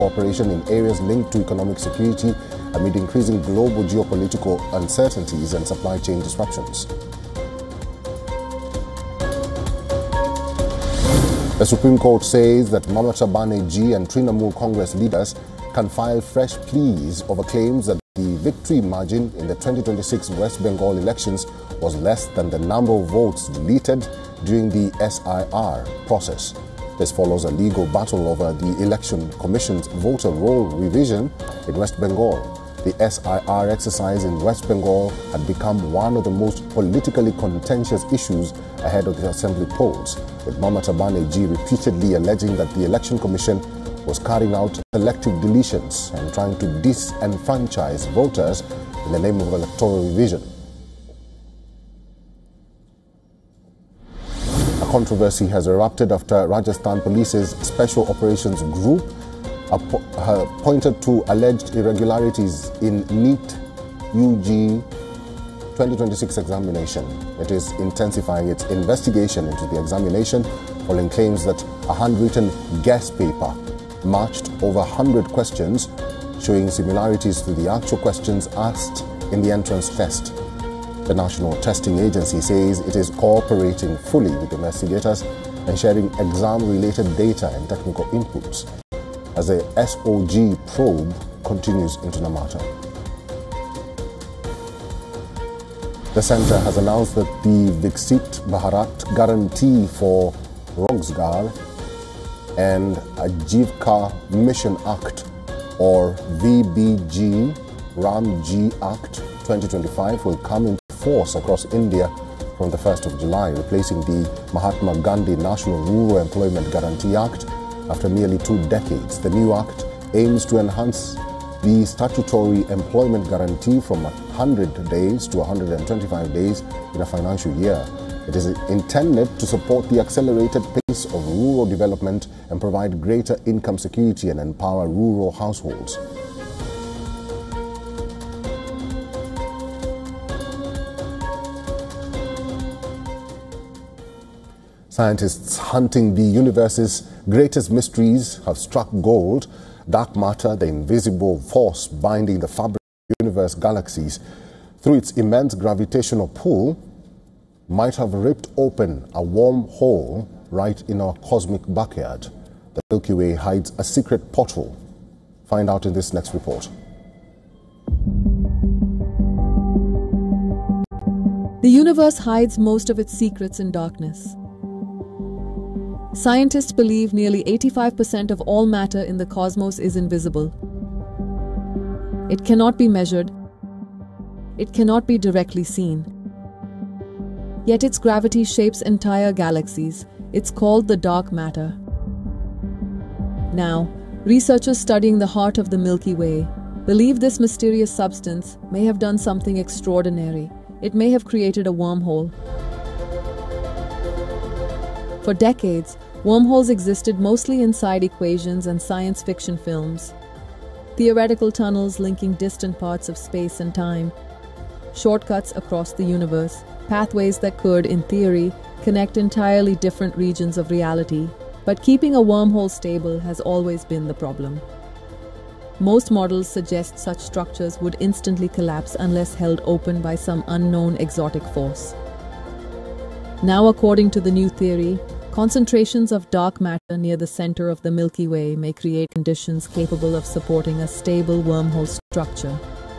cooperation in areas linked to economic security amid increasing global geopolitical uncertainties and supply chain disruptions. The Supreme Court says that Mamata Banerjee and Trinamool Congress leaders can file fresh pleas over claims that the victory margin in the 2026 West Bengal elections was less than the number of votes deleted during the SIR process. This follows a legal battle over the Election Commission's voter roll revision in West Bengal. The SIR exercise in West Bengal had become one of the most politically contentious issues ahead of the assembly polls, with Mamata Banerjee repeatedly alleging that the Election Commission was carrying out selective deletions and trying to disenfranchise voters in the name of electoral revision. A controversy has erupted after Rajasthan Police's Special Operations Group pointed to alleged irregularities in NEET UG 2026 examination. It is intensifying its investigation into the examination following claims that a handwritten guess paper matched over 100 questions showing similarities to the actual questions asked in the entrance test. The National Testing Agency says it is cooperating fully with investigators and sharing exam-related data and technical inputs as the SOG probe continues into the matter. The centre has announced that the Viksit Bharat Guarantee for Rozgar and Ajivika Mission Act, or VBG Ramji Act 2025, will come into force across India from the 1st of July, replacing the Mahatma Gandhi National Rural Employment Guarantee Act after nearly 2 decades. The new act aims to enhance the statutory employment guarantee from 100 days to 125 days in a financial year. It is intended to support the accelerated pace of rural development and provide greater income security and empower rural households. Scientists hunting the universe's greatest mysteries have struck gold. Dark matter, the invisible force binding the fabric of the universe galaxies through its immense gravitational pull, might have ripped open a wormhole right in our cosmic backyard. The Milky Way hides a secret portal. Find out in this next report. The universe hides most of its secrets in darkness. Scientists believe nearly 85% of all matter in the cosmos is invisible. It cannot be measured. It cannot be directly seen. Yet its gravity shapes entire galaxies. It's called the dark matter. Now, researchers studying the heart of the Milky Way believe this mysterious substance may have done something extraordinary. It may have created a wormhole. For decades, wormholes existed mostly inside equations and science fiction films. Theoretical tunnels linking distant parts of space and time, shortcuts across the universe, pathways that could, in theory, connect entirely different regions of reality. But keeping a wormhole stable has always been the problem. Most models suggest such structures would instantly collapse unless held open by some unknown exotic force. Now, according to the new theory, concentrations of dark matter near the center of the Milky Way may create conditions capable of supporting a stable wormhole structure.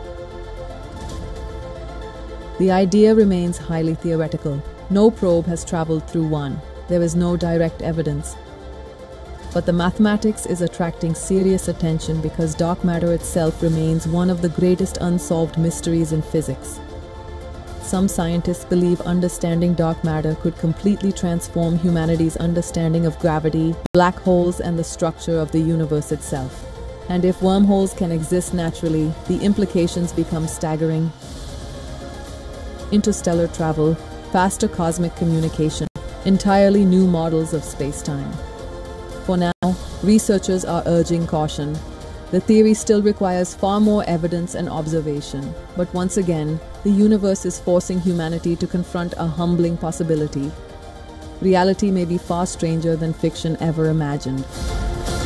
The idea remains highly theoretical. No probe has traveled through one. There is no direct evidence. But the mathematics is attracting serious attention because dark matter itself remains one of the greatest unsolved mysteries in physics. Some scientists believe understanding dark matter could completely transform humanity's understanding of gravity, black holes, and the structure of the universe itself. And if wormholes can exist naturally, the implications become staggering. Interstellar travel, faster cosmic communication, entirely new models of space-time. For now, researchers are urging caution. The theory still requires far more evidence and observation. But once again, the universe is forcing humanity to confront a humbling possibility. Reality may be far stranger than fiction ever imagined.